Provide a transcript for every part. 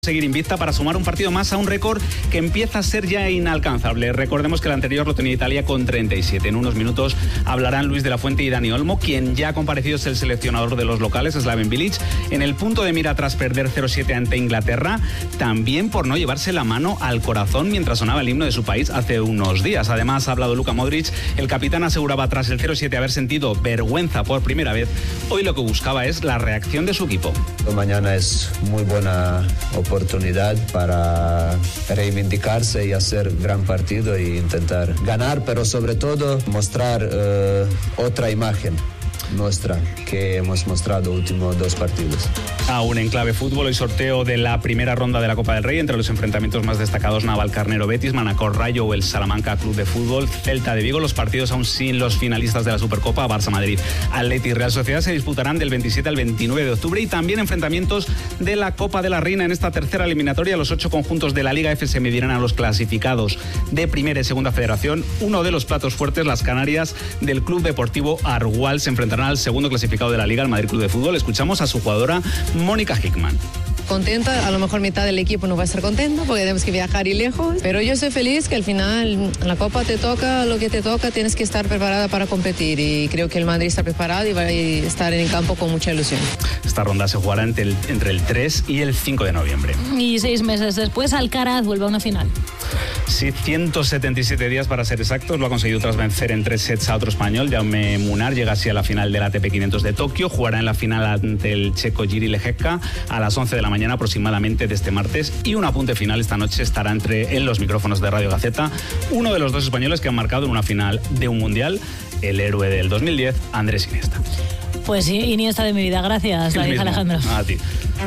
Seguir invicta para sumar un partido más a un récord que empieza a ser ya inalcanzable. Recordemos que el anterior lo tenía Italia con 37. En unos minutos hablarán Luis de la Fuente y Dani Olmo. Quien ya ha comparecido es el seleccionador de los locales, Slaven Bilic, en el punto de mira tras perder 0-7 ante Inglaterra, también por no llevarse la mano al corazón mientras sonaba el himno de su país hace unos días. Además ha hablado Luka Modric. El capitán aseguraba tras el 0-7 haber sentido vergüenza por primera vez. Hoy lo que buscaba es la reacción de su equipo. Mañana es muy buena oportunidad para reivindicarse y hacer gran partido e intentar ganar, pero sobre todo mostrar otra imagen nuestra que hemos mostrado últimos dos partidos. Aún en clave fútbol, el sorteo de la primera ronda de la Copa del Rey entre los enfrentamientos más destacados: Navalcarnero Betis, Manacor Rayo o el Salamanca Club de Fútbol Celta de Vigo. Los partidos aún sin los finalistas de la Supercopa, Barça Madrid, Atleti y Real Sociedad, se disputarán del 27 al 29 de octubre y también enfrentamientos de la Copa de la Reina. En esta tercera eliminatoria, los 8 conjuntos de la Liga F se medirán a los clasificados de Primera y Segunda Federación. Uno de los platos fuertes, las Canarias del Club Deportivo Argual, se enfrentarán al segundo clasificado de la Liga, el Madrid Club de Fútbol. Escuchamos a su jugadora Mónica Hickman. Contenta, a lo mejor mitad del equipo no va a estar contento porque tenemos que viajar y lejos, pero yo soy feliz que al final en la Copa te toca lo que te toca, tienes que estar preparada para competir y creo que el Madrid está preparado y va a estar en el campo con mucha ilusión. Esta ronda se jugará entre el 3 y el 5 de noviembre. Y 6 meses después Alcaraz vuelve a una final. Sí, 177 días para ser exactos. Lo ha conseguido tras vencer en 3 sets a otro español. Jaume Munar llega así a la final del ATP 500 de Tokio. Jugará en la final ante el checo Jiří Lehecka a las 11 de la mañana aproximadamente de este martes. Y un apunte final: esta noche estará en los micrófonos de Radio Gaceta uno de los dos españoles que han marcado en una final de un mundial, el héroe del 2010, Andrés Iniesta. Pues sí, Iniesta de mi vida. Gracias, David Alejandro. A ti.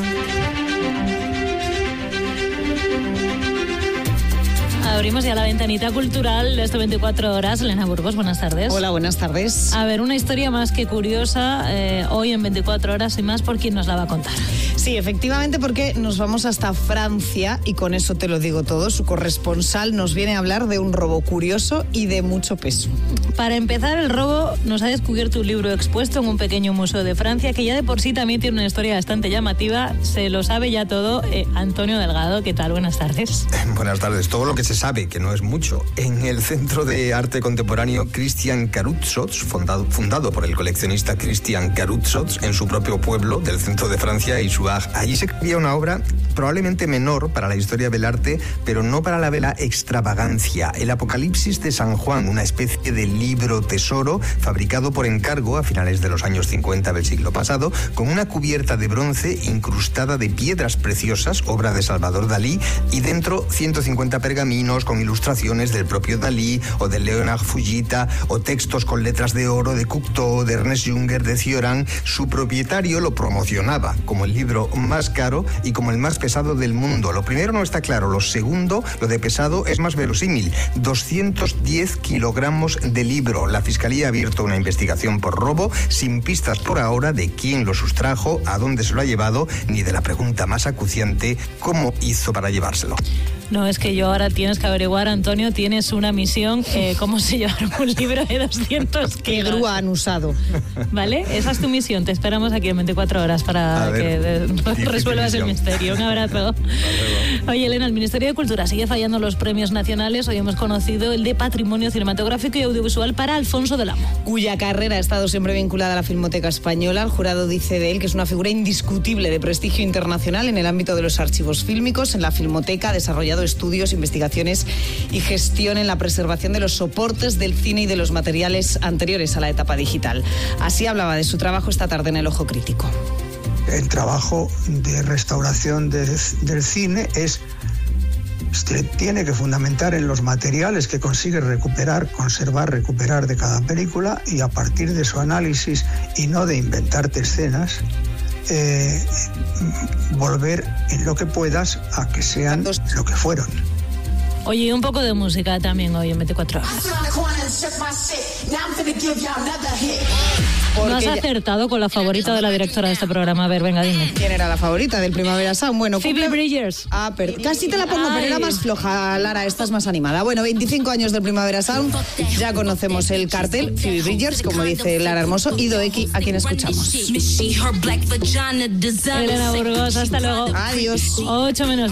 Abrimos ya la ventanita cultural de este 24 horas. Elena Burgos, buenas tardes. Hola, buenas tardes. A ver, una historia más que curiosa hoy en 24 horas y más. ¿Por quién nos la va a contar? Sí, efectivamente, porque nos vamos hasta Francia y con eso te lo digo todo. Su corresponsal nos viene a hablar de un robo curioso y de mucho peso. Para empezar, el robo nos ha descubierto un libro expuesto en un pequeño museo de Francia que ya de por sí también tiene una historia bastante llamativa. Se lo sabe ya todo Antonio Delgado. ¿Qué tal? Buenas tardes. Buenas tardes. Todo lo que se sabe, que no es mucho. En el Centro de Arte Contemporáneo Christian Carutsotz, fundado por el coleccionista Christian Carutsotz en su propio pueblo del centro de Francia, Isouard. Allí se creía una obra probablemente menor para la historia del arte, pero no para la vela extravagancia. El Apocalipsis de San Juan, una especie de libro tesoro fabricado por encargo a finales de los años 50 del siglo pasado, con una cubierta de bronce incrustada de piedras preciosas, obra de Salvador Dalí, y dentro 150 pergaminos con ilustraciones del propio Dalí o de Leonard Fujita, o textos con letras de oro de Cocteau, de Ernest Junger, de Cioran. Su propietario lo promocionaba como el libro más caro y como el más pesado del mundo. Lo primero no está claro, lo segundo, lo de pesado, es más verosímil: 210 kilogramos de libro. La Fiscalía ha abierto una investigación por robo, sin pistas por ahora de quién lo sustrajo, a dónde se lo ha llevado, ni de la pregunta más acuciante: ¿cómo hizo para llevárselo? No, es que yo ahora tienes que averiguar, Antonio, tienes una misión, cómo se llevaron un libro de 200 ¿Qué kilos. grúa han usado? ¿Vale? Esa es tu misión. Te esperamos aquí en 24 horas para que resuelvas el misterio. Un abrazo. Oye, Elena, el Ministerio de Cultura sigue fallando los premios nacionales. Hoy hemos conocido el de Patrimonio Cinematográfico y Audiovisual para Alfonso del Amo, cuya carrera ha estado siempre vinculada a la Filmoteca Española. El jurado dice de él que es una figura indiscutible de prestigio internacional en el ámbito de los archivos fílmicos. En la Filmoteca ha desarrollado estudios, investigaciones y gestión en la preservación de los soportes del cine y de los materiales anteriores a la etapa digital. Así hablaba de su trabajo esta tarde en El Ojo Crítico. El trabajo de restauración del cine se tiene que fundamentar en los materiales que consigue conservar, recuperar de cada película, y a partir de su análisis, y no de inventarte escenas, volver en lo que puedas a que sean lo que fueron. Oye, un poco de música también hoy en 24 horas. No has acertado con la favorita de la directora de este programa. A ver, venga, dime. ¿Quién era la favorita del Primavera Sound? Bueno, Phoebe Bridgers. Casi te la pongo, pero era más floja, Lara, esta es más animada. Bueno, 25 años del Primavera Sound, ya conocemos el cartel. Phoebe Bridgers, como dice Lara Hermoso, y Doeki, a quien escuchamos. Elena Burgos, hasta luego. Adiós. 8 menos